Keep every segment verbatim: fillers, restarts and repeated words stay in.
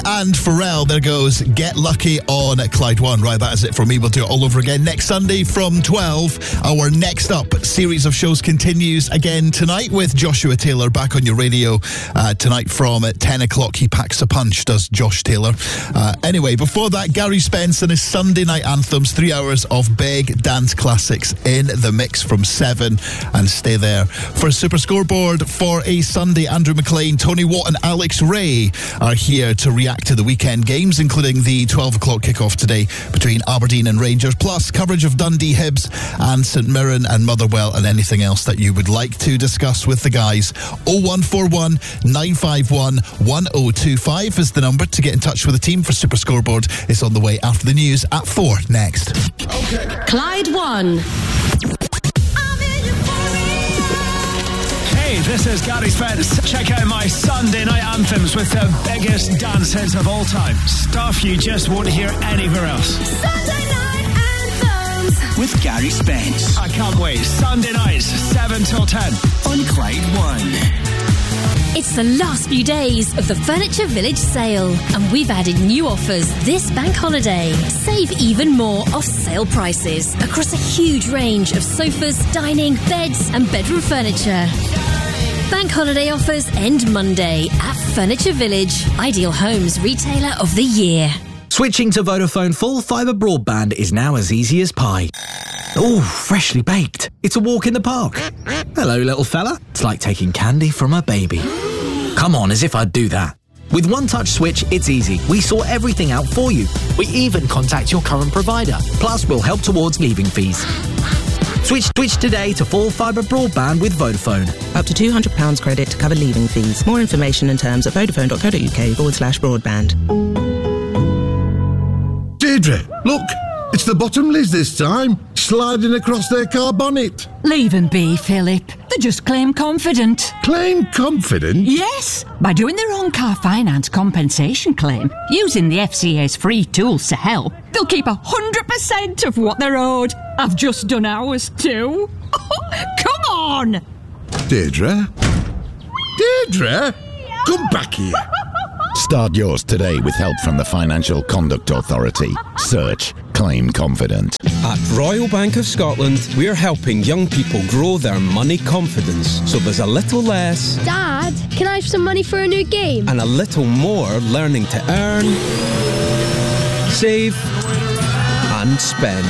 and Pharrell. There goes Get Lucky on Clyde One. Right, that is it from me. We'll do it all over again next Sunday from twelve. Our next up series of shows continues again tonight with Joshua Taylor back on your radio uh, tonight from ten o'clock. He packs a punch, does Josh Taylor. Uh, anyway, before that, Gary Spence and his Sunday night anthems. Three hours of big dance classics in the mix from seven. And stay there. For Super Scoreboard for a Sunday, Andrew McLean, Tony Watt and Alex Ray are here to react to the weekend games, including the twelve o'clock kickoff today between Aberdeen and Rangers, plus coverage of Dundee Hibs and St Mirren and Motherwell, and anything else that you would like to discuss with the guys. oh one four one, nine five one, one oh two five is the number to get in touch with the team for Super Scoreboard. It's on the way after the news at four next. Okay. Clyde One. Hey, this is Gary Spence. Check out my Sunday night anthems with the biggest dance hits of all time. Stuff you just won't hear anywhere else. Sunday night anthems with Gary Spence. I can't wait. Sunday nights, seven till ten on Clyde One. It's the last few days of the Furniture Village sale, and we've added new offers this bank holiday. Save even more off sale prices across a huge range of sofas, dining, beds and bedroom furniture. Bank holiday offers end Monday at Furniture Village, Ideal Homes Retailer of the Year. Switching to Vodafone full fibre broadband is now as easy as pie. Oh, freshly baked. It's a walk in the park. Hello, little fella. It's like taking candy from a baby. Come on, as if I'd do that. With One Touch Switch, it's easy. We sort everything out for you. We even contact your current provider. Plus, we'll help towards leaving fees. Switch switch today to full fibre broadband with Vodafone. Up to two hundred pounds credit to cover leaving fees. More information and terms at vodafone.co.uk forward slash broadband. Deirdre, look, it's the Bottomleys this time, sliding across their car bonnet. Leave them be, Philip. They just claim confident. Claim confident? Yes, by doing their own car finance compensation claim, using the F C A's free tools to help, they'll keep one hundred percent of what they're owed. I've just done ours too. Come on! Deirdre? Deirdre? Come back here. Start yours today with help from the Financial Conduct Authority. Search Claim Confident. At Royal Bank of Scotland, we're helping young people grow their money confidence so there's a little less... Dad, can I have some money for a new game? ...and a little more learning to earn, save and spend.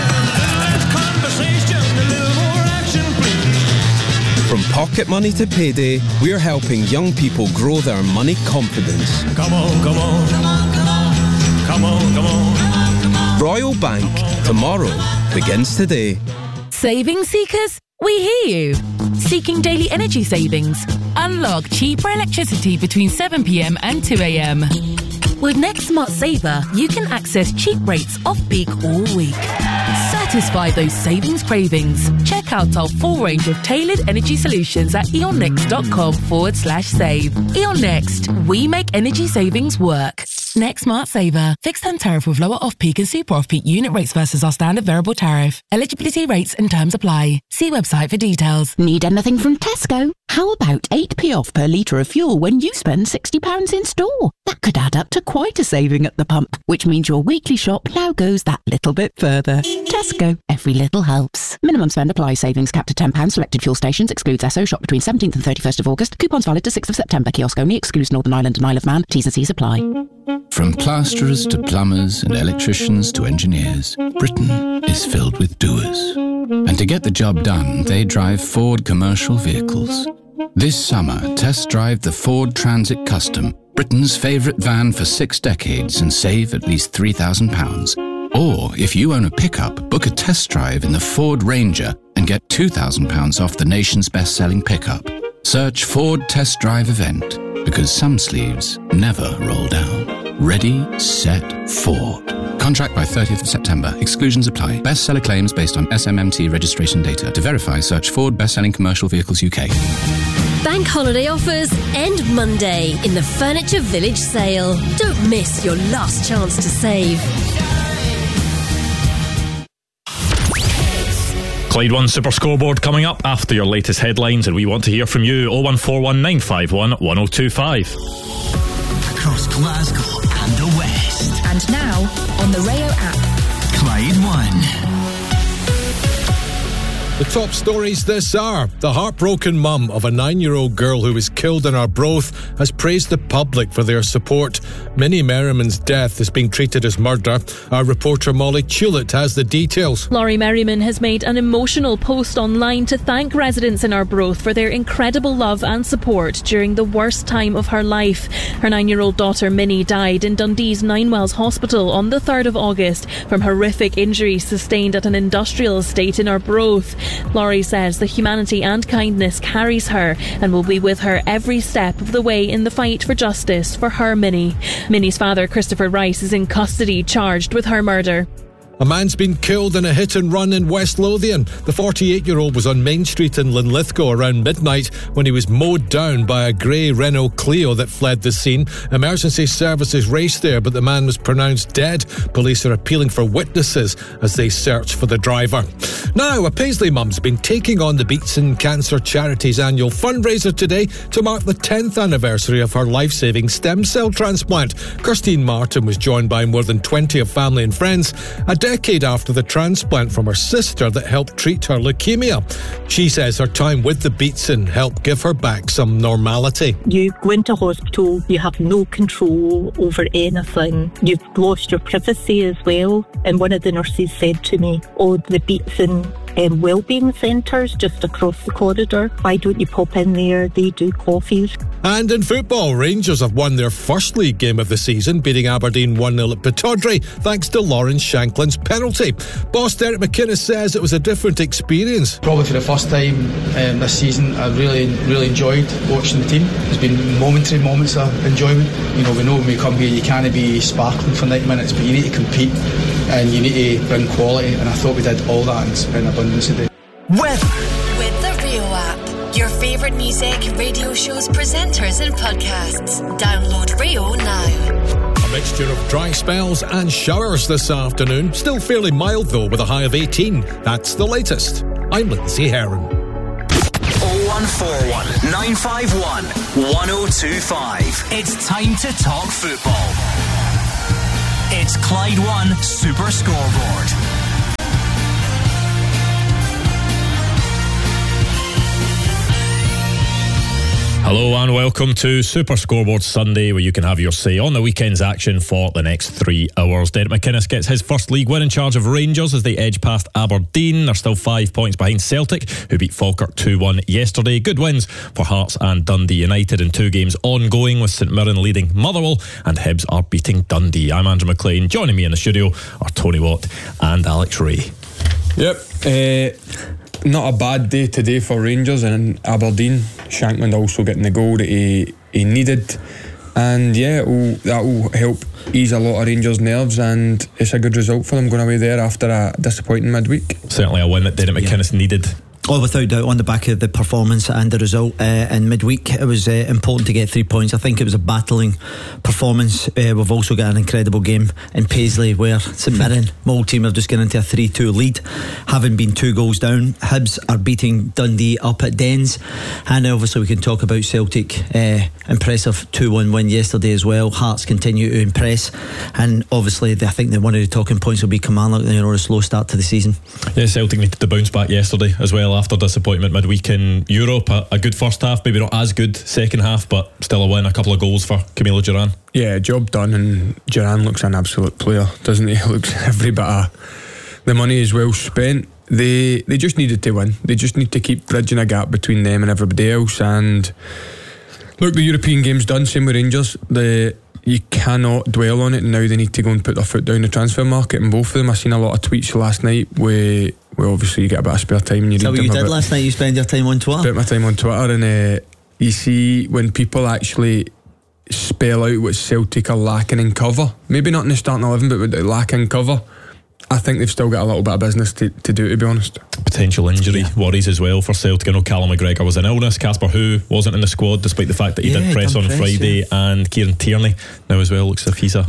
From pocket money to payday, we're helping young people grow their money confidence. Come on, come on, come on, come on, come on, come on, come on. Royal Bank, tomorrow begins today. Savings seekers, we hear you. Seeking daily energy savings? Unlock cheaper electricity between seven p.m. and two a.m. With Next Smart Saver, you can access cheap rates off-peak all week. Satisfy those savings cravings. Check out our full range of tailored energy solutions at eonnext.com forward slash save. Eon Next, we make energy savings work. Next Smart Saver. Fixed term tariff with lower off-peak and super off-peak unit rates versus our standard variable tariff. Eligibility rates and terms apply. See website for details. Need anything from Tesco? How about eight p off per litre of fuel when you spend sixty pounds in store? That could add up to quite a saving at the pump, which means your weekly shop now goes that little bit further. Tesco. Every little helps. Minimum spend applies. Savings capped at ten pounds. Selected fuel stations. Excludes Esso. Shop between seventeenth and thirty-first of August. Coupons valid to sixth of September. Kiosk only. Excludes Northern Ireland and Isle of Man. T's and C's apply. From plasterers to plumbers and electricians to engineers, Britain is filled with doers. And to get the job done, they drive Ford commercial vehicles. This summer, test drive the Ford Transit Custom, Britain's favourite van for six decades, and save at least three thousand pounds. Or, if you own a pickup, book a test drive in the Ford Ranger and get two thousand pounds off the nation's best-selling pickup. Search Ford Test Drive Event, because some sleeves never roll down. Ready, set, Ford. Contract by thirtieth of September. Exclusions apply. Bestseller claims based on S M M T registration data. To verify, search Ford Best-Selling Commercial Vehicles U K. Bank holiday offers end Monday in the Furniture Village sale. Don't miss your last chance to save. Clyde One Super Scoreboard coming up after your latest headlines, and we want to hear from you. oh one four one, nine five one, one oh two five. across Glasgow and the West. And now on the Rayo app. Clyde One. The top stories this hour. The heartbroken mum of a nine-year-old girl who was killed in Arbroath has praised the public for their support. Minnie Merriman's death is being treated as murder. Our reporter Molly Tulett has the details. Laurie Merriman has made an emotional post online to thank residents in Arbroath for their incredible love and support during the worst time of her life. Her nine-year-old daughter Minnie died in Dundee's Ninewells Hospital on the third of August from horrific injuries sustained at an industrial estate in Arbroath. Laurie says the humanity and kindness carries her and will be with her every step of the way in the fight for justice for her Minnie. Minnie's father, Christopher Rice, is in custody charged with her murder. A man's been killed in a hit and run in West Lothian. The forty-eight-year-old was on Main Street in Linlithgow around midnight when he was mowed down by a grey Renault Clio that fled the scene. Emergency services raced there, but the man was pronounced dead. Police are appealing for witnesses as they search for the driver. Now, a Paisley mum's been taking on the Beatson Cancer Charity's annual fundraiser today to mark the tenth anniversary of her life-saving stem cell transplant. Kirstine Martin was joined by more than twenty of family and friends. A decade after the transplant from her sister that helped treat her leukaemia. She says her time with the Beatson helped give her back some normality. You go into hospital, you have no control over anything. You've lost your privacy as well. And one of the nurses said to me, oh, the Beatson um, wellbeing centres just across the corridor, why don't you pop in there? They do coffees. And in football, Rangers have won their first league game of the season, beating Aberdeen one nil at Pittodrie, thanks to Lawrence Shanklin's penalty. Boss Derek McInnes says it was a different experience. Probably for the first time um, this season, I really, really enjoyed watching the team. There's been momentary moments of enjoyment. You know, we know when we come here, you can't be sparkling for ninety minutes, but you need to compete and you need to bring quality, and I thought we did all that in abundance today. Weather. With the Rayo app. Your favourite music, radio shows, presenters and podcasts. Download Rayo now. A mixture of dry spells and showers this afternoon. Still fairly mild though, with a high of eighteen. That's the latest. I'm Lindsay Heron. oh one four one, nine five one, one oh two five. It's time to talk football. It's Clyde One Super Scoreboard. Hello and welcome to Super Scoreboard Sunday, where you can have your say on the weekend's action for the next three hours. Derek McInnes gets his first league win in charge of Rangers as they edge past Aberdeen. They're still five points behind Celtic, who beat Falkirk two one yesterday. Good wins for Hearts and Dundee United in two games ongoing, with St Mirren leading Motherwell and Hibs are beating Dundee. I'm Andrew McLean. Joining me in the studio are Tony Watt and Alex Ray. Yep. Uh, not a bad day today for Rangers and Aberdeen. Shankland also getting the goal that he, he needed, and yeah, that will help ease a lot of Rangers' nerves, and it's a good result for them going away there after a disappointing midweek. Certainly a win that Derek McInnes yeah. needed. Oh, without doubt, on the back of the performance and the result uh, in midweek, it was uh, important to get three points. I think it was a battling performance. Uh, we've also got an incredible game in Paisley where St Mirren, my old team, have just gone into a three two lead, having been two goals down. Hibs are beating Dundee up at Dens, and obviously we can talk about Celtic. Uh, impressive two one win yesterday as well. Hearts continue to impress, and obviously I think that one of the talking points will be Kilmarnock, you know, a slow start to the season. Yeah, Celtic needed to bounce back yesterday as well after disappointment midweek in Europe. A, a good first half, maybe not as good second half, but still a win. A couple of goals for Camilo Duran. Yeah, job done, and Duran looks an absolute player, doesn't he? He looks every bit of the money is well spent. They they just needed to win. They just need to keep bridging a gap between them and everybody else. And look, the European game's done. Same with Rangers. The you cannot dwell on it. Now they need to go and put their foot down the transfer market, and both of them. I seen a lot of tweets last night where, where obviously you get a bit of spare time and you so read what them you did last night, you spend your time on Twitter? Spent my time on Twitter, and uh, you see when people actually spell out what Celtic are lacking in cover, maybe not in the starting eleven, but what they lack in cover, I think they've still got a little bit of business to, to do, to be honest. Potential injury yeah. worries as well for Celtic. I know Callum McGregor was in illness. Casper Hu wasn't in the squad despite the fact that he yeah, did press on press, Friday, yeah. and Kieran Tierney now as well looks as if he's a, yeah. a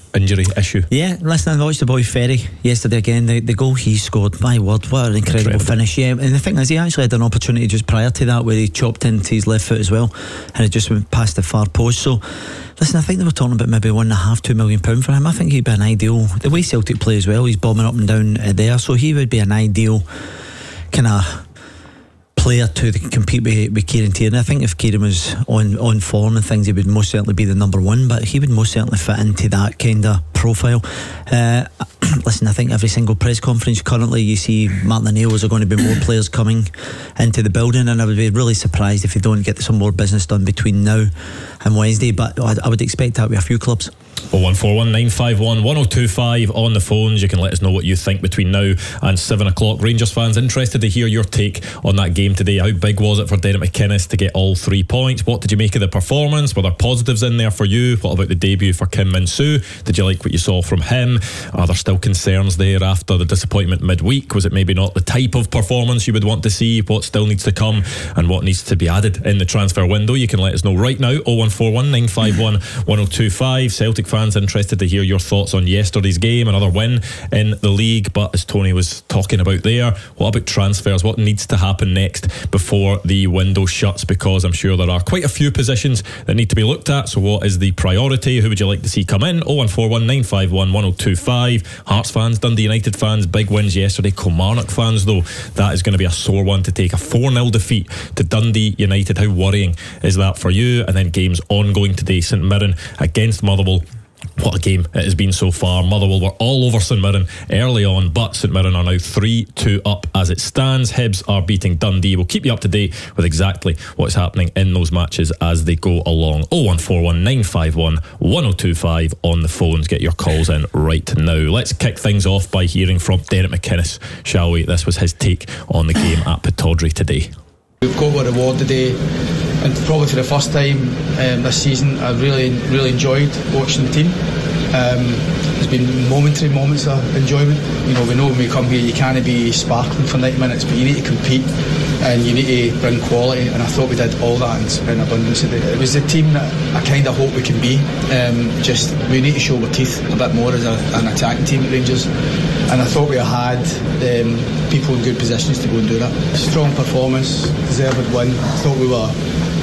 injury issue. Yeah, listen, I watched the boy Ferry yesterday again. The, the goal he scored, my word, what an incredible, incredible finish. Yeah, and the thing is, he actually had an opportunity just prior to that where he chopped into his left foot as well, and it just went past the far post. So listen, I think they were talking about maybe one and a half, two million pound for him. I think he'd be an ideal, the way Celtic play as well, he's bombing up and down uh, there, so he would be an ideal kind of player to compete with, with Kieran Tierney. I think if Kieran was on, on form and things, he would most certainly be the number one, but he would most certainly fit into that kind of profile. Uh, listen, I think every single press conference currently you see Martin O'Neill, is there going to be more players coming into the building, and I would be really surprised if they don't get some more business done between now and Wednesday, but I, I would expect that with a few clubs. oh one four one nine five one one oh two five on the phones. You can let us know what you think between now and seven o'clock. Rangers fans, interested to hear your take on that game today. How big was it for Derek McInnes to get all three points? What did you make of the performance? Were there positives in there for you? What about the debut for Kim Min-soo? Did you like what you saw from him? Are there still concerns there after the disappointment midweek? Was it maybe not the type of performance you would want to see? What still needs to come and what needs to be added in the transfer window? You can let us know right now. oh one four one nine five one one oh two five. Celtic fans, interested to hear your thoughts on yesterday's game, another win in the league, but as Tony was talking about there, what about transfers? What needs to happen next before the window shuts? Because I'm sure there are quite a few positions that need to be looked at, so what is the priority? Who would you like to see come in? oh one four one nine five one one oh two five. Hearts fans, Dundee United fans, big wins yesterday. Kilmarnock fans though, that is going to be a sore one to take. A four nil defeat to Dundee United, how worrying is that for you? And then games ongoing today, St Mirren against Motherwell. What a game it has been so far. Motherwell were all over St Mirren early on, but St Mirren are now three two up as it stands. Hibs are beating Dundee. We'll keep you up to date with exactly what's happening in those matches as they go along. oh one four one nine five one one oh two five on the phones. Get your calls in right now. Let's kick things off by hearing from Derek McInnes, shall we? This was his take on the game at Pittodrie today. We've got our reward today, and probably for the first time um, this season I really really enjoyed watching the team. Um, there's been momentary moments of enjoyment. You know, we know when we come here you can't be sparkling for ninety minutes, but you need to compete and you need to bring quality, and I thought we did all that in, in abundance today. It was the team that I kind of hope we can be. Um, just we need to show our teeth a bit more as a, an attacking team at Rangers, and I thought we had um, people in good positions to go and do that. Strong performance, deserved win. I thought we were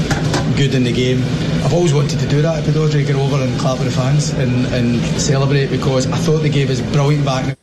good in the game. I've always wanted to do that at Pittodrie, go over and clap with the fans and, and celebrate, because I thought they gave us brilliant back.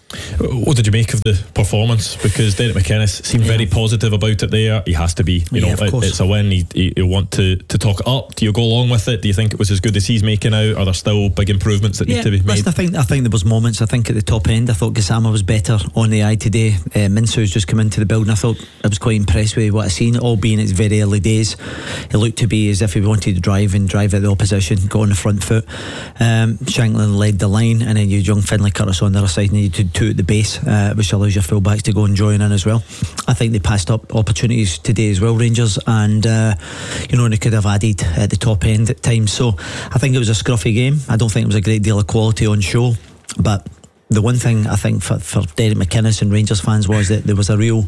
What did you make of the performance? Because Derek McInnes seemed yeah. very positive about it there. He has to be, you yeah, know, it, it's a win. He, he, he'll want to, to talk it up. Do you go along with it? Do you think it was as good as he's making out? Are there still big improvements that yeah, need to be made? Listen, I think I think there was moments. I think at the top end, I thought Gassama was better on the eye today. Uh, Min-soo's just come into the building. I thought I was quite impressed with what I seen, all being its very early days. It looked to be as if he wanted to drive and drive at the opposition, go on the front foot. Um, Shanklin led the line, and then you young Finlay Curtis on the other side, and you did two at the base. Uh, which allows your fullbacks to go and join in as well. I think they passed up opportunities today as well, Rangers, and uh, you know, they could have added at the top end at times. So I think it was a scruffy game. I don't think it was a great deal of quality on show, but the one thing I think for, for Derek McInnes and Rangers fans was that there was a real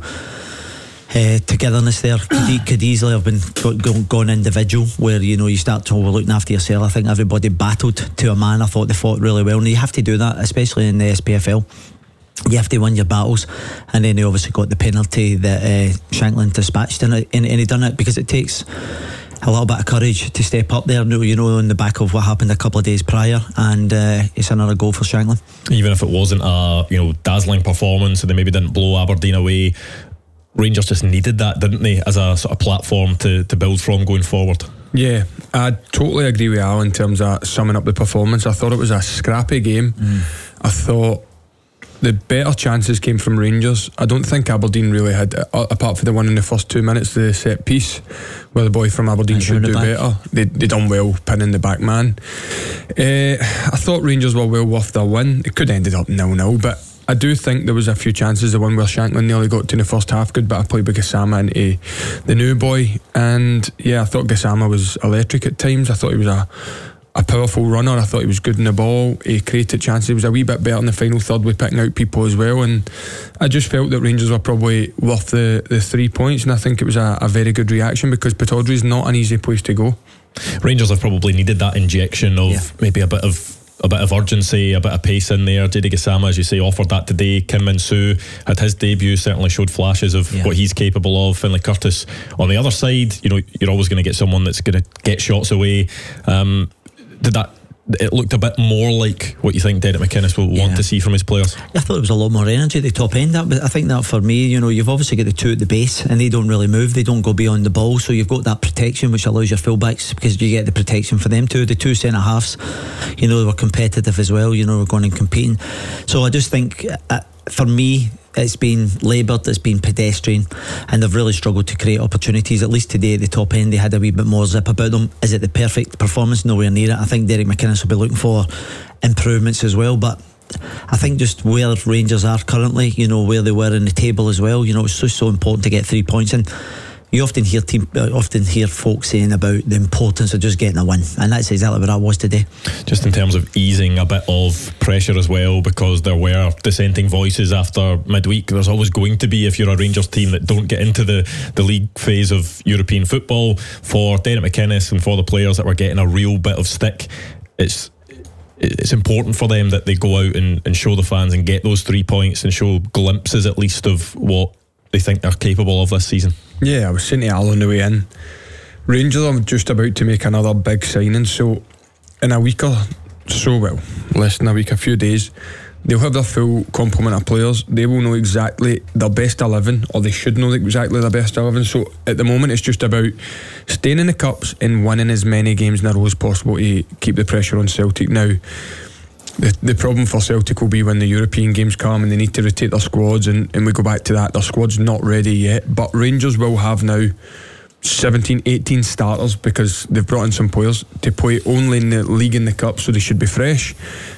Uh, togetherness there. Could, could easily have been gone, gone individual, where you know you start to looking after yourself. I think everybody battled to a man. I thought they fought really well, and you have to do that, especially in the S P F L. You have to win your battles, and then they obviously got the penalty that uh, Shanklin dispatched, and, and, and he done it because it takes a little bit of courage to step up there, you know, on the back of what happened a couple of days prior, and uh, it's another goal for Shanklin. Even if it wasn't a you know dazzling performance, and they maybe didn't blow Aberdeen away, Rangers just needed that, didn't they, as a sort of platform to, to build from going forward. Yeah, I totally agree with Al in terms of summing up the performance. I thought it was a scrappy game. Mm. I thought the better chances came from Rangers. I don't think Aberdeen really had, apart from the one in the first two minutes, the set piece where the boy from Aberdeen should do better. They they done well pinning the back man. Uh, I thought Rangers were well worth their win. It could have ended up nil nil, but I do think there was a few chances. The one where Shanklin nearly got to in the first half, good bit of play by Gassama into the new boy, and yeah, I thought Gassama was electric at times. I thought he was a a powerful runner. I thought he was good in the ball. He created chances. He was a wee bit better in the final third with picking out people as well, and I just felt that Rangers were probably worth the, the three points, and I think it was a, a very good reaction, because Pittodrie is not an easy place to go. Rangers have probably needed that injection of yeah. maybe a bit of a bit of urgency, a bit of pace in there. J D Gassama, as you say, offered that today. Kim Min-soo had his debut, certainly showed flashes of yeah. what he's capable of. Finlay Curtis on the other side, you know, you're always going to get someone that's going to get shots away. Um, did that it looked a bit more like what you think Derek McInnes will yeah. want to see from his players? I thought there was a lot more energy at the top end. That, but I think that for me, you know, you've obviously got the two at the base and they don't really move, they don't go beyond the ball, so you've got that protection which allows your fullbacks, because you get the protection for them too. The two centre halves, you know, they were competitive as well, you know, we're going and competing. So I just think uh, for me it's been laboured, it's been pedestrian, and they've really struggled to create opportunities. At least today at the top end they had a wee bit more zip about them. Is it the perfect performance? Nowhere near it. I think Derek McInnes will be looking for improvements as well, but I think just where Rangers are currently, you know, where they were in the table as well, you know, it's just so important to get three points. And you often hear team, uh, often hear folks saying about the importance of just getting a win, and that's exactly what that was today. Just in terms of easing a bit of pressure as well, because there were dissenting voices after midweek. There's always going to be, if you're a Rangers team that don't get into the, the league phase of European football. For Derek McInnes and for the players that were getting a real bit of stick, it's it's important for them that they go out and, and show the fans and get those three points and show glimpses at least of what they think they're capable of this season. Yeah, I was saying to Al on the way in, Rangers are just about to make another big signing, so in a week or so, well, less than a week, a few days, they'll have their full complement of players. They will know exactly their best eleven, or they should know exactly their best eleven. So at the moment it's just about staying in the cups and winning as many games in a row as possible to keep the pressure on Celtic. Now The, the problem for Celtic will be when the European games come and they need to rotate their squads, and, and we go back to that, their squad's not ready yet, but Rangers will have now seventeen, eighteen starters, because they've brought in some players to play only in the league and the cup, so they should be fresh,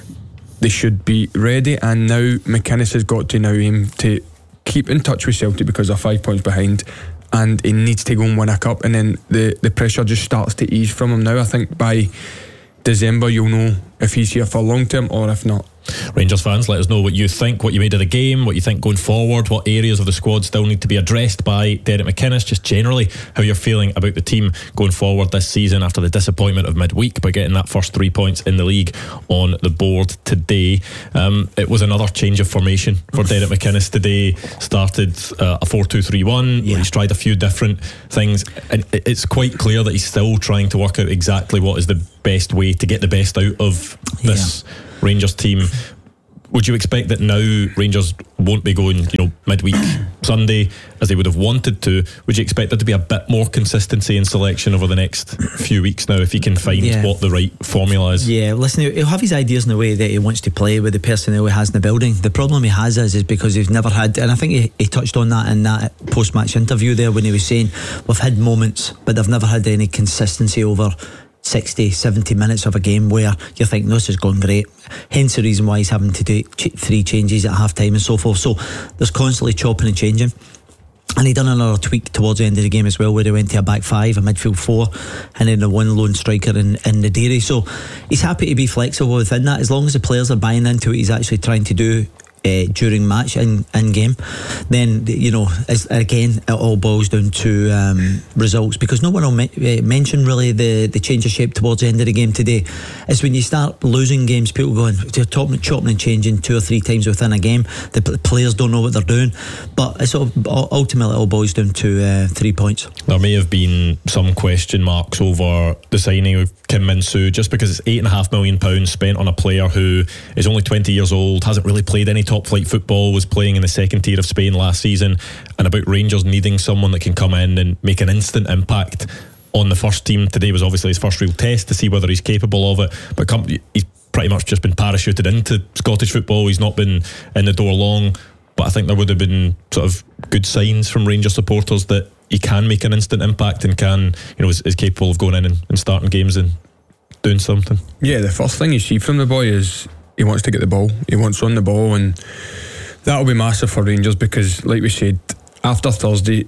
they should be ready. And now McInnes has got to now aim to keep in touch with Celtic, because they're five points behind and he needs to go and win a cup, and then the, the pressure just starts to ease from him now. I think by December you'll know if he's here for long term or if not. Rangers fans, let us know what you think, what you made of the game, what you think going forward, what areas of the squad still need to be addressed by Derek McInnes, just generally how you're feeling about the team going forward this season after the disappointment of midweek by getting that first three points in the league on the board today. Um, it was another change of formation for Derek McInnes today. Started uh, a four two three one, yeah. where he's tried a few different things, and it's quite clear that he's still trying to work out exactly what is the best way to get the best out of this yeah. Rangers team. Would you expect that now Rangers won't be going, you know, midweek Sunday as they would have wanted to? Would you expect there to be a bit more consistency in selection over the next few weeks now, if he can find yeah. what the right formula is? Yeah, listen, he'll have his ideas in the way that he wants to play with the personnel he has in the building. The problem he has is, is because he's never had, and I think he, he touched on that in that post-match interview there when he was saying we've had moments but they've never had any consistency over sixty, seventy minutes of a game where you think this has gone great. Hence the reason why he's having to do ch- three changes at half time and so forth. So there's constantly chopping and changing. And he done another tweak towards the end of the game as well, where he went to a back five, a midfield four, and then the one lone striker in, in the dairy. So he's happy to be flexible within that, as long as the players are buying into what he's actually trying to do Uh, during match and in game. Then, you know, as, again, it all boils down to um, results, because no one will me- uh, mention really the, the change of shape towards the end of the game today. It's when you start losing games, people going to chopping, chopping and changing two or three times within a game. The p- players don't know what they're doing, but it's all, ultimately it all boils down to uh, three points. There may have been some question marks over the signing of Kim Min-soo, just because it's eight and a half million pounds spent on a player who is only twenty years old, hasn't really played any top flight football, was playing in the second tier of Spain last season, and about Rangers needing someone that can come in and make an instant impact on the first team. Today was obviously his first real test to see whether he's capable of it, but come, he's pretty much just been parachuted into Scottish football. He's not been in the door long, but I think there would have been sort of good signs from Rangers supporters that he can make an instant impact and can, you know, is, is capable of going in and, and starting games and doing something. Yeah, the first thing you see from the boy is he wants to get the ball, he wants on the ball, and that'll be massive for Rangers, because like we said, after Thursday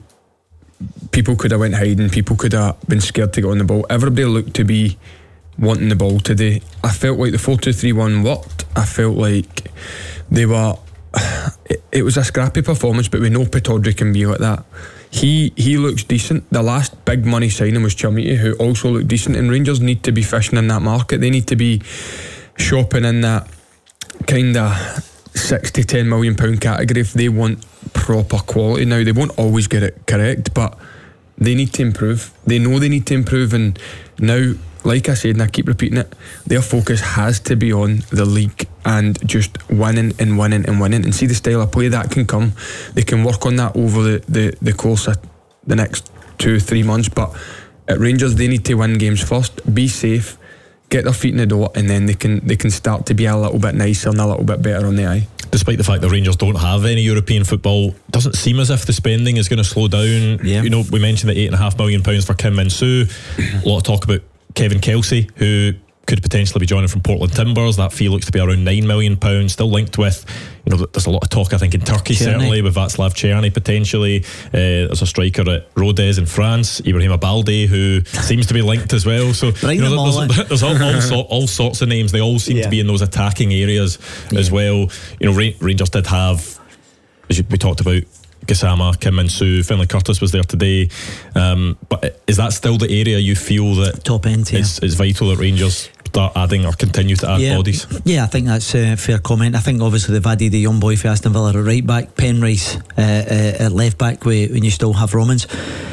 people could have went hiding, people could have been scared to get on the ball. Everybody looked to be wanting the ball today. I felt like the four two three one worked. I felt like they were it, it was a scrappy performance, but we know Pittodrie can be like that. He he looks decent. The last big money signing was Chumiti, who also looked decent, and Rangers need to be fishing in that market. They need to be shopping in that kind of six to ten million pound category if they want proper quality. Now, they won't always get it correct, but they need to improve. They know they need to improve, and now, like I said, and I keep repeating it, their focus has to be on the league and just winning and winning and winning, and see the style of play that can come. They can work on that over the, the, the course of the next two, three months, but at Rangers they need to win games first, be safe, get their feet in the door, and then they can they can start to be a little bit nicer and a little bit better on the eye. Despite the fact that Rangers don't have any European football, doesn't seem as if the spending is going to slow down. Yeah. You know, we mentioned the eight and a half million pounds for Kim Min-soo. A lot of talk about Kevin Kelsey, who could potentially be joining from Portland Timbers. That fee looks to be around nine million pounds, still linked with, you know, there's a lot of talk, I think, in Turkey, Czerny. certainly, with Václav Czerny potentially. Uh, there's a striker at Rodez in France, Ibrahima Balde, who seems to be linked as well. So, Bring you know, them all there's, in. there's all, all, so, all sorts of names. They all seem Yeah. to be in those attacking areas Yeah. as well. You know, Ra- Rangers did have, as you, we talked about, Gassama, Kim Min-soo, Finlay Curtis was there today. Um, but is that still the area you feel that top end? Yeah. it's, it's vital that Rangers start adding or continue to add yeah. bodies? Yeah, I think that's a fair comment. I think obviously they've added the young boy for Aston Villa at right back, Penrice uh, uh, at left back when you still have Romans.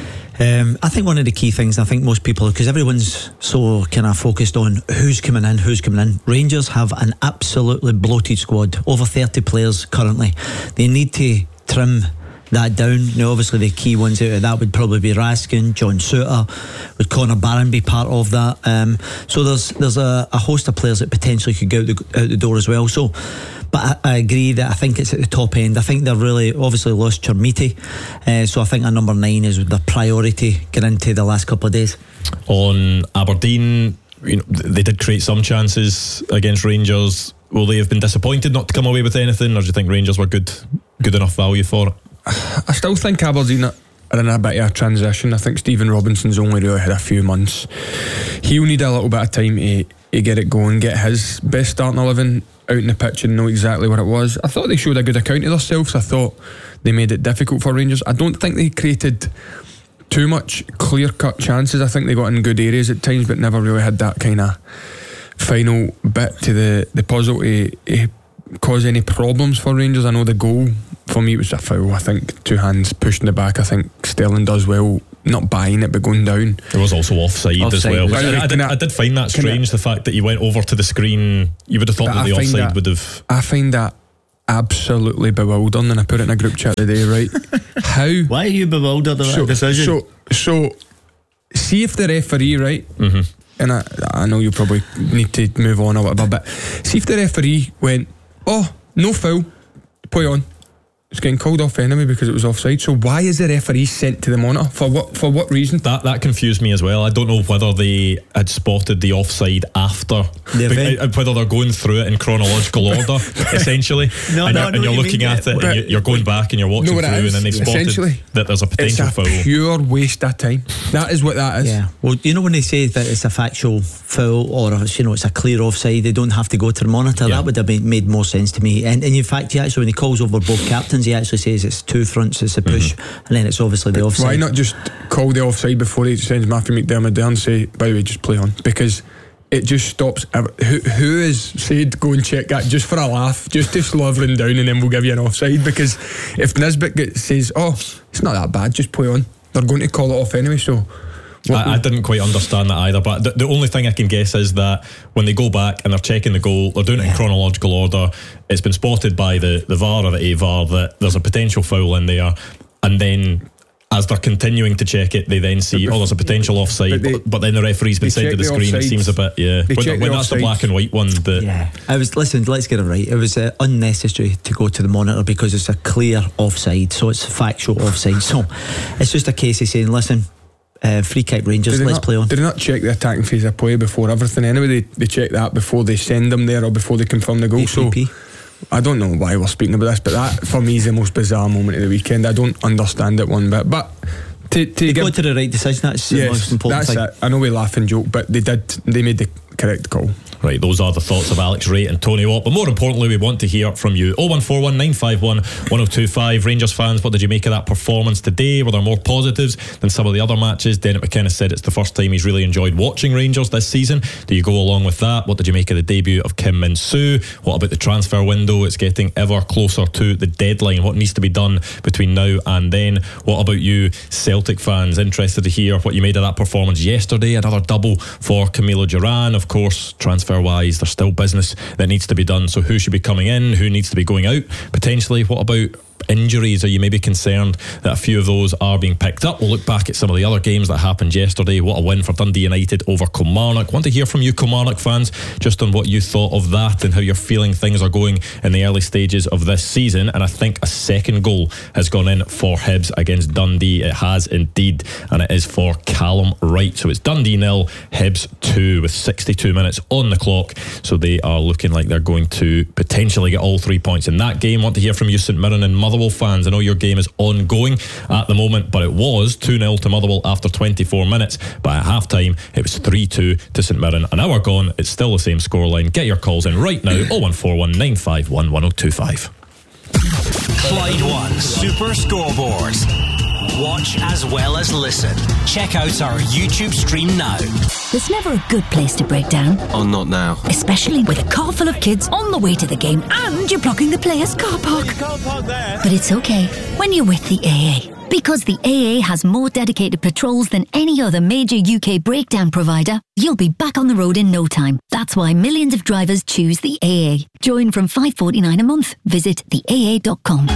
Um, I think one of the key things, I think most people, because everyone's so kind of focused on who's coming in, who's coming in. Rangers have an absolutely bloated squad, over thirty players currently. They need to trim that down. Now, obviously the key ones out of that would probably be Raskin, John Souttar. Would Connor Barron be part of that? Um, so there's there's a, a host of players that potentially could go out the, out the door as well. So, but I, I agree that I think it's at the top end. I think they're really obviously lost Chermiti, uh, so I think a number nine is the priority getting into the last couple of days. On Aberdeen, you know, they did create some chances against Rangers. Will they have been disappointed not to come away with anything, or do you think Rangers were good good enough value for it? I still think Aberdeen are in a bit of a transition. I think Stephen Robinson's only really had a few months. He'll need a little bit of time to, to get it going, get his best starting eleven out in the pitch and know exactly what it was. I thought they showed a good account of themselves. I thought they made it difficult for Rangers. I don't think they created too much clear-cut chances. I think they got in good areas at times, but never really had that kind of final bit to the, the puzzle to, to cause any problems for Rangers. I know the goal for me was a foul. I think two hands pushing the back. I think Sterling does well not buying it but going down. It was also offside, offside as well. I, I, did, I did find that strange, I, the fact that you went over to the screen. You would have thought that the offside that, would have. I find that absolutely bewildering, and I put it in a group chat today, right? How? Why are you bewildered about so, that decision? So, so see if the referee, right? Mm-hmm. And I, I know you probably need to move on or whatever, but see if the referee went, oh, no foul, play on. It's getting called off anyway because it was offside. So why is the referee sent to the monitor? For what for what reason? That that confused me as well. I don't know whether they had spotted the offside after, the whether they're going through it in chronological order, essentially. No, and no, you're, and you're looking at it, but and you're going back and you're watching no, through, and then they've spotted that there's a potential it's a foul. Pure waste of time. That is what that is. Yeah. Well, you know when they say that it's a factual foul or you know it's a clear offside, they don't have to go to the monitor. Yeah. That would have made, made more sense to me. And, and in fact, he actually when he calls over both captains, he actually says it's two fronts, it's a push, mm-hmm. and then it's obviously the offside. Why not just call the offside before he sends Matthew McDermott there and say, by the way, just play on? Because it just stops. Who, who has said go and check that just for a laugh, just to slow everything down, and then we'll give you an offside? Because if Nisbet gets, says, oh, it's not that bad, just play on, they're going to call it off anyway. So I, I didn't quite understand that either, but the, the only thing I can guess is that when they go back and they're checking the goal, they're doing it yeah. in chronological order. It's been spotted by the, the V A R or the A V A R that there's a potential foul in there, and then as they're continuing to check it, they then see, oh, there's a potential offside, but, they, but, but then the referee's been sent to the, the screen. Offsides. It seems a bit, yeah. When, when the that's offsides. The black and white one, the yeah. I was listen. Let's get it right. It was uh, unnecessary to go to the monitor because it's a clear offside, so it's factual offside. So it's just a case of saying, listen. Uh, free kick Rangers, let's not, play on. Did they not check the attacking phase of play before everything anyway? They, they check that before they send them there or before they confirm the goal. So I don't know why we're speaking about this, but that for me is the most bizarre moment of the weekend. I don't understand it one bit, but to, to they got to the right decision. That's yes, the most important that's thing. It. I know we laugh and joke, but they did. They made the correct call. Right, those are the thoughts of Alex Rae and Tony Watt. But more importantly, we want to hear from you. oh one four one nine five one one oh two five. Rangers fans, what did you make of that performance today? Were there more positives than some of the other matches? Derek McInnes said it's the first time he's really enjoyed watching Rangers this season. Do you go along with that? What did you make of the debut of Kim Min-soo? What about the transfer window? It's getting ever closer to the deadline. What needs to be done between now and then? What about you, Celtic fans? Interested to hear what you made of that performance yesterday. Another double for Camilo Duran. Of course, transfer wise, there's still business that needs to be done. So who should be coming in? Who needs to be going out potentially? What about injuries? Are you maybe concerned that a few of those are being picked up? We'll look back at some of the other games that happened yesterday. What a win for Dundee United over Kilmarnock. Want to hear from you, Kilmarnock fans, just on what you thought of that and how you're feeling things are going in the early stages of this season. And I think a second goal has gone in for Hibs against Dundee. It has indeed, and it is for Callum Wright. So it's Dundee nil, Hibs two, with sixty-two minutes on the clock. So they are looking like they're going to potentially get all three points in that game. Want to hear from you, St Mirren and Motherwell fans. I know your game is ongoing at the moment, but it was two nil to Motherwell after twenty-four minutes. But at half time, it was three two to St Mirren. An hour gone, it's still the same scoreline. Get your calls in right now. oh one four one nine five one one oh two five. Clyde One Super Scoreboard. Watch as well as listen. Check out our YouTube stream now. There's never a good place to break down. Oh, not now. Especially with a car full of kids on the way to the game and you're blocking the players' car park. But it's okay when you're with the A A. Because the A A has more dedicated patrols than any other major U K breakdown provider, you'll be back on the road in no time. That's why millions of drivers choose the A A. Join from five dollars forty-nine a month. Visit the A A dot com.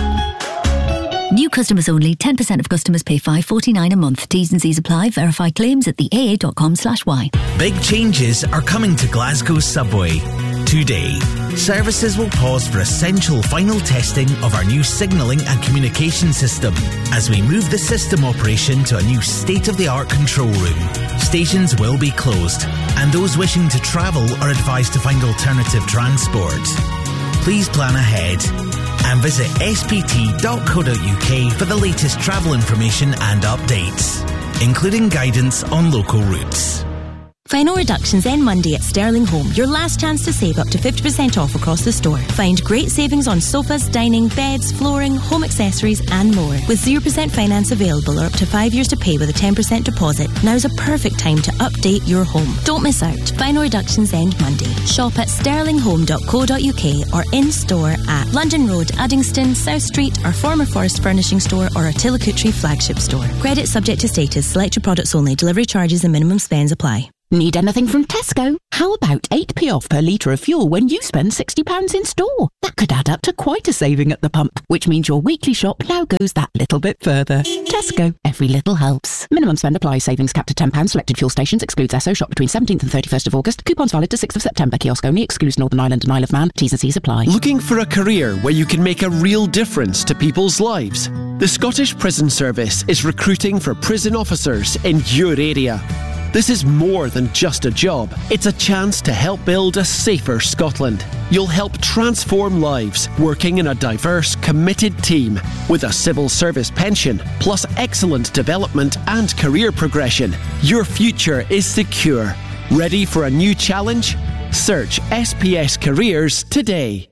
New customers only. ten percent of customers pay five dollars forty-nine a month. T's and C's apply. Verify claims at the A A dot com slash Y. Big changes are coming to Glasgow Subway today. Services will pause for essential final testing of our new signalling and communication system as we move the system operation to a new state-of-the-art control room. Stations will be closed, and those wishing to travel are advised to find alternative transport. Please plan ahead and visit s p t dot co dot u k for the latest travel information and updates, including guidance on local routes. Final reductions end Monday at Sterling Home. Your last chance to save up to fifty percent off across the store. Find great savings on sofas, dining, beds, flooring, home accessories and more. With zero percent finance available or up to five years to pay with a ten percent deposit, now's a perfect time to update your home. Don't miss out. Final reductions end Monday. Shop at sterling home dot co dot u k or in store at London Road, Uddingston, South Street, our former Forest Furnishing Store or our Tillicootree flagship store. Credit subject to status. Selected products only. Delivery charges and minimum spends apply. Need anything from Tesco? How about eight p off per litre of fuel when you spend sixty pounds in store? That could add up to quite a saving at the pump, which means your weekly shop now goes that little bit further. Tesco. Every little helps. Minimum spend applies. Savings capped at ten pounds. Selected fuel stations. Excludes Esso. Shop between seventeenth and thirty-first of August. Coupons valid to sixth of September. Kiosk only. Excludes Northern Ireland and Isle of Man. T's and C's apply. Looking for a career where you can make a real difference to people's lives? The Scottish Prison Service is recruiting for prison officers in your area. This is more than just a job. It's a chance to help build a safer Scotland. You'll help transform lives working in a diverse, committed team with a civil service pension, plus excellent development and career progression. Your future is secure. Ready for a new challenge? Search S P S Careers today.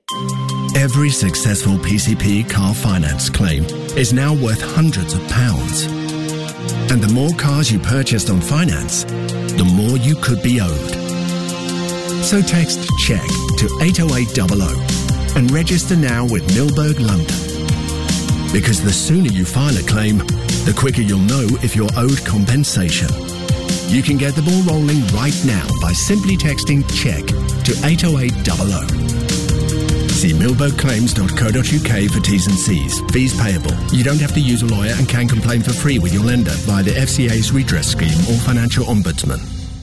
Every successful P C P car finance claim is now worth hundreds of pounds. And the more cars you purchased on finance, the more you could be owed. So text CHECK to eight oh eight hundred and register now with Milberg London. Because the sooner you file a claim, the quicker you'll know if you're owed compensation. You can get the ball rolling right now by simply texting CHECK to eight oh eight hundred. See milberg claims dot co dot u k for T's and C's. Fees payable. You don't have to use a lawyer and can complain for free with your lender via the F C A's redress scheme or financial ombudsman.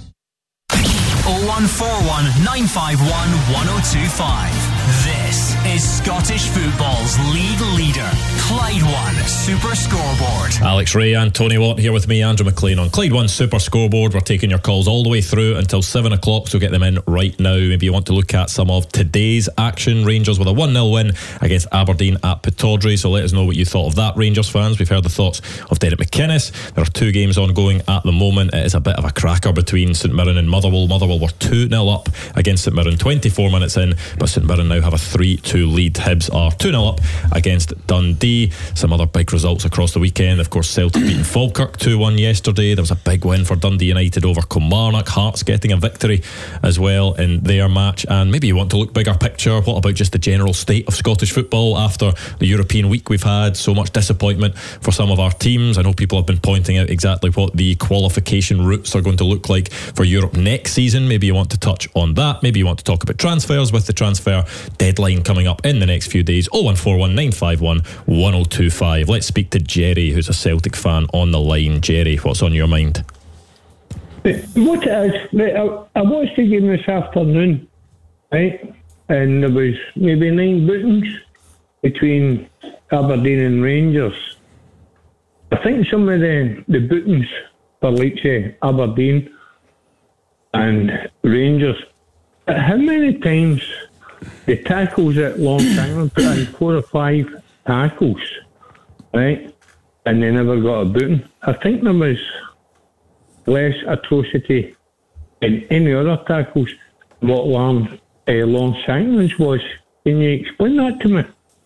oh one four one nine five one one oh two five. This is Scottish football's league leader, Clyde One Super Scoreboard. Alex Ray and Tony Watt here with me, Andrew McLean, on Clyde One Super Scoreboard. We're taking your calls all the way through until seven o'clock, so get them in right now. Maybe you want to look at some of today's action. Rangers with a one nil win against Aberdeen at Pittodrie, so let us know what you thought of that, Rangers fans. We've heard the thoughts of Derek McInnes. There are two games ongoing at the moment. It is a bit of a cracker between St Mirren and Motherwell. Motherwell were two nil up against St Mirren twenty-four minutes in, but St Mirren now have a three two lead. Hibs are two nil up against Dundee. Some other big results across the weekend. Of course, Celtic beating Falkirk two one yesterday. There was a big win for Dundee United over Kilmarnock. Hearts getting a victory as well in their match. And maybe you want to look bigger picture. What about just the general state of Scottish football after the European week we've had? So much disappointment for some of our teams. I know people have been pointing out exactly what the qualification routes are going to look like for Europe next season. Maybe you want to touch on that. Maybe you want to talk about transfers with the transfer deadline coming up in the next few days. oh one four one nine five one one oh two five. Let's speak to Jerry, who's a Celtic fan, on the line. Jerry, what's on your mind? What it is, right, I, I watched the game this afternoon, right, and there was maybe nine bookings between Aberdeen and Rangers. I think some of the, the bookings for, like, say, Aberdeen and Rangers, how many times the tackles at Long Shanklin put in four or five tackles, right, and they never got a booking? I think there was less atrocity in any other tackles than what Long, uh, Long Shanklin's was. Can you explain that to me?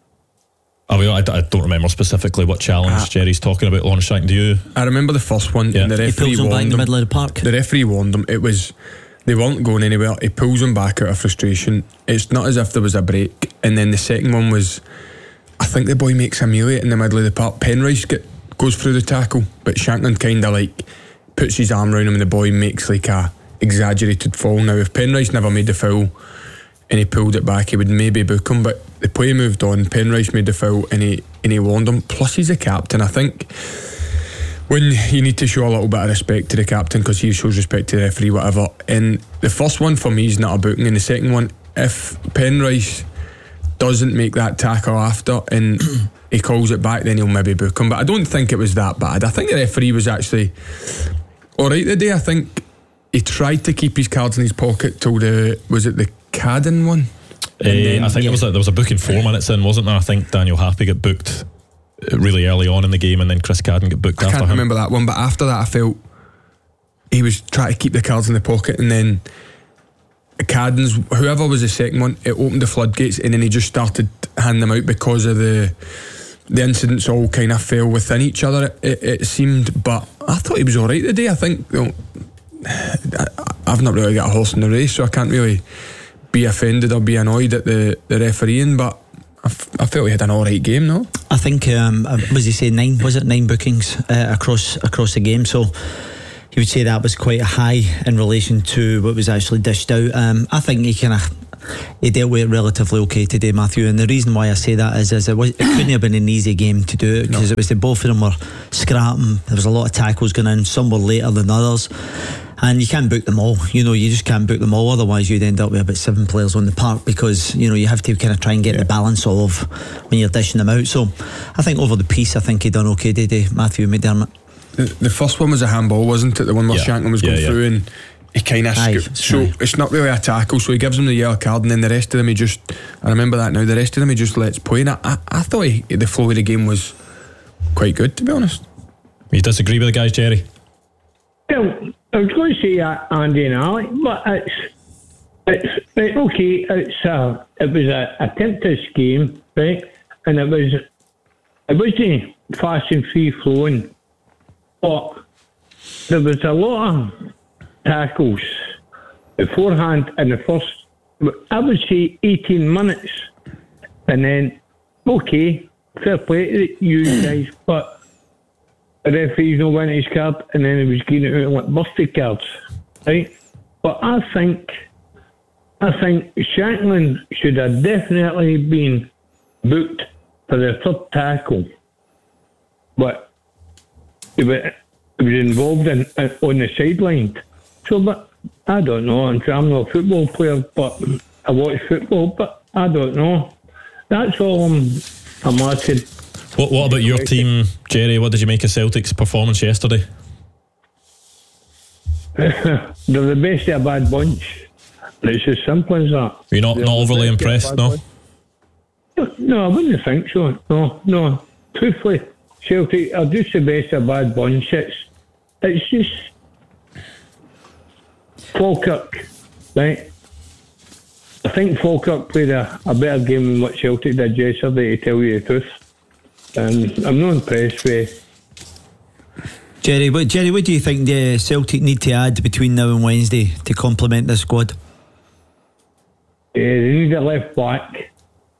I, mean, I, I don't remember specifically what challenge uh, Jerry's talking about, Lon Shank. Do you? I remember the first one. Yeah. And the referee he pulls him back in the them. middle of the park. The referee warned them. It was, they weren't going anywhere. He pulls them back out of frustration. It's not as if there was a break. And then the second one was, I think the boy makes a melee in the middle of the park. Penrice get, goes through the tackle, but Shanklin kind of like puts his arm around him and the boy makes like a exaggerated fall. Now, if Penrice never made the foul and he pulled it back, he would maybe book him, but the play moved on. Penrice made the foul and he and he warned him. Plus, he's a captain. I think when you need to show a little bit of respect to the captain because he shows respect to the referee, whatever. And the first one for me is not a booking, and the second one, if Penrice doesn't make that tackle after and he calls it back, then he'll maybe book him. But I don't think it was that bad. I think the referee was actually alright today. I think he tried to keep his cards in his pocket till the, was it the Cadden one? Uh, then, I think yeah. there was a, there was a booking four minutes in, wasn't there? I think Daniel Happy got booked really early on in the game, and then Chris Cadden got booked I after him. I can't remember that one, but after that I felt he was trying to keep the cards in the pocket, and then Cadden's, whoever was the second one, it opened the floodgates, and then he just started handing them out because of the the incidents all kind of fell within each other, it, it, it seemed. But I thought he was alright today. I think, you know, I, I've not really got a horse in the race, so I can't really be offended or be annoyed at the, the refereeing, but I, f- I felt he had an alright game, no? I think, um, was he saying nine, was it nine bookings uh, across across the game, so he would say that was quite high in relation to what was actually dished out. um, I think he kind of he dealt with it relatively okay today, Matthew, and the reason why I say that is, is it, was, it couldn't have been an easy game to do it because no. it was the both of them were scrapping. There was a lot of tackles going in, some were later than others, and you can't book them all. You know, you just can't book them all, otherwise you'd end up with about seven players on the park, because, you know, you have to kind of try and get yeah. the balance of when you're dishing them out. So I think over the piece, I think he done okay today, Matthew McDermott. The, the first one was a handball, wasn't it? The one where yeah. Shanklin was going yeah, yeah. through and he kind of scooped. So right. it's not really a tackle, so he gives him the yellow card, and then the rest of them he just, I remember that now, the rest of them he just lets play. And I, I, I thought he, the flow of the game was quite good, to be honest. You disagree with the guys, Jerry? Well, I was going to say uh, Andy and Alec, but it's it's right, okay. It's uh, it was a, a tempest game, right? And it was it wasn't fast and free flowing, but there was a lot of tackles beforehand in the first, I would say, eighteen minutes, and then okay, fair play to you guys, but the referee's no went his card, and then he was getting it out like busted cards, right? But I think, I think Shanklin should have definitely been booked for the third tackle, but he was, he was involved in, in on the sideline. So, but I don't know. I'm, I'm not a football player, but I watch football, but I don't know. that's all I'm, I'm asking. What, what about your team, Jerry? What did you make of Celtic's performance yesterday? They're the best of a bad bunch. It's as simple as that. You're not, They're not overly impressed, no? Bunch. No, I wouldn't think so. No, no. Truthfully, Celtic are just the best of a bad bunch. It's, it's just Falkirk, right? I think Falkirk played a, a better game than what Celtic did yesterday, to tell you the truth. And I'm not impressed with. Jerry, what, Jerry, what do you think the Celtic need to add between now and Wednesday to complement the squad? Uh, they need a left back,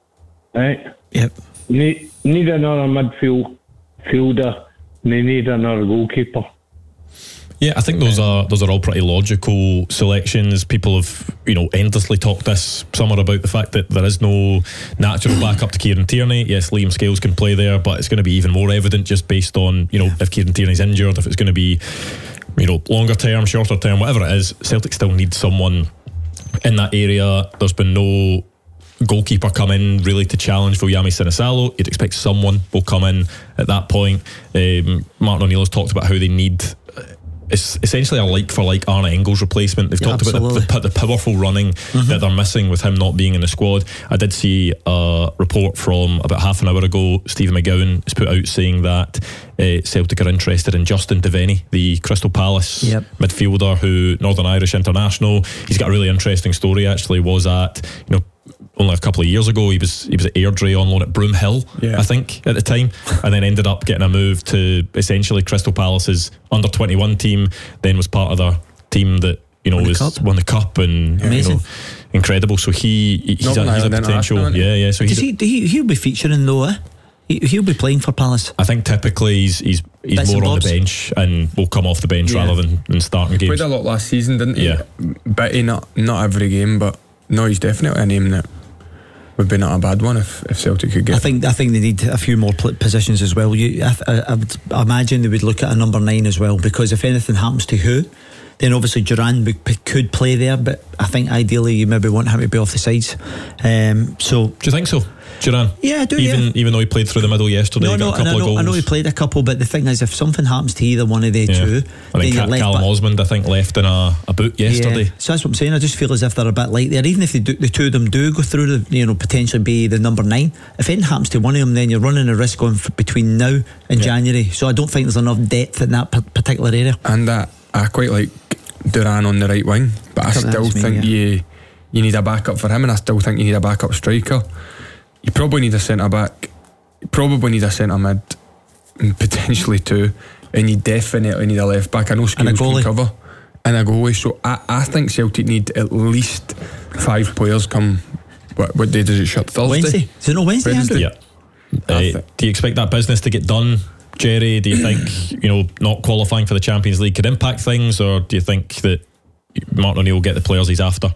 right? Yep. Need, need another midfield fielder, and they need another goalkeeper. Yeah, I think those are those are all pretty logical selections. People have, you know, endlessly talked this summer about the fact that there is no natural backup to Kieran Tierney. Yes, Liam Scales can play there, but it's going to be even more evident just based on, you know, if Kieran Tierney's injured, if it's going to be, you know, longer term, shorter term, whatever it is, Celtic still need someone in that area. There's been no goalkeeper come in really to challenge Viliami Sinisalo. You'd expect someone will come in at that point. Um, Martin O'Neill has talked about how they need it's essentially a like for like Arne Engels replacement. They've yeah, talked absolutely. about the, the, the powerful running mm-hmm. that they're missing with him not being in the squad. I did see a report from about half an hour ago. Stephen McGowan has put out saying that uh, Celtic are interested in Justin Devaney, the Crystal Palace yep. midfielder, who Northern Irish international. He's got a really interesting story. Actually, was at you know. Only a couple of years ago, he was he was at Airdrie on loan at Broomhill, yeah. I think, at the time, and then ended up getting a move to essentially Crystal Palace's under twenty-one team. Then was part of their team that you know won was the won the cup and yeah. you know, incredible. So he he's a, he's a potential, yeah, yeah. So Does he, he he'll be featuring though, eh? He, he'll be playing for Palace. I think typically he's he's he's Bits more on the bench and will come off the bench yeah. rather than, than starting games. Played a lot last season, didn't he? Yeah, Bitty, not not every game, but no, he's definitely a name that would be not a bad one if, if Celtic could get. I think I think they need a few more positions as well. You, I, I, I would imagine they would look at a number nine as well, because if anything happens to who, then obviously Duran could play there, but I think ideally you maybe want him to be off the sides. Um, so do you think so, Duran? Yeah, I do. Even yeah. even though he played through the middle yesterday, no, no, got a couple I know, of goals. I know he played a couple, but the thing is, if something happens to either one of the yeah. two, I mean, Ca- Callum Osmond, I think, left in a, a boot yesterday. Yeah. So that's what I'm saying. I just feel as if they're a bit light there. Even if they do, the two of them do go through, the you know potentially be the number nine. If anything happens to one of them, then you're running a risk going for between now and yeah. January. So I don't think there's enough depth in that particular area. And uh, I quite like Duran on the right wing, but I, I still think me, yeah. you you need a backup for him, and I still think you need a backup striker. You probably need a centre back, you probably need a centre mid, potentially two, and you definitely need a left back. I know Scales can cover, and a goalie. So I, I think Celtic need at least five players come. What, what day does it shut? Thursday? Wednesday. Is it not Wednesday? Wednesday? Yeah. Uh, do you expect that business to get done, Jerry? Do you think you know not qualifying for the Champions League could impact things, or do you think that Martin O'Neill will get the players he's after?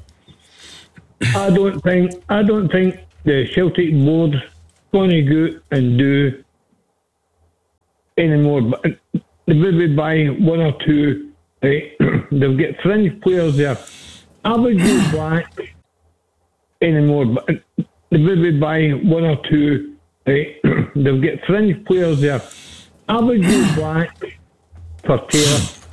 I don't think. I don't think. The Celtic board going to go and do any more. They will be buy one or two. Right? They'll get fringe players there. I would go back anymore. But they will be buy one or two. Right? They'll get fringe players there. I would go back for Taylor.